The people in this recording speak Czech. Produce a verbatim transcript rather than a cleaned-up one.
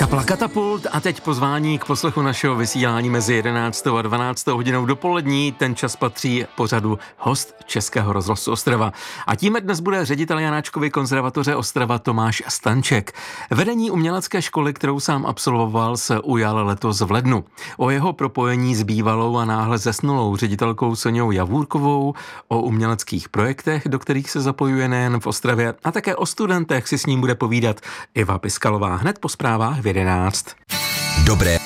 Kapela Katapult a teď pozvání k poslechu našeho vysílání mezi jedenáctou a dvanáctou hodinou dopolední. Ten čas patří pořadu Host Českého rozhlasu Ostrava. A tím dnes bude ředitel Janáčkovy konzervatoře Ostrava Tomáš Stanček. Vedení umělecké školy, kterou sám absolvoval, se ujal letos v lednu. O jeho propojení s bývalou a náhle zesnulou ředitelkou Soňou Javůrkovou, o uměleckých projektech, do kterých se zapojuje nejen v Ostravě, a také o studentech si s ním bude povídat Iva Piskalová hned po zprávách v jedenáct. Dobré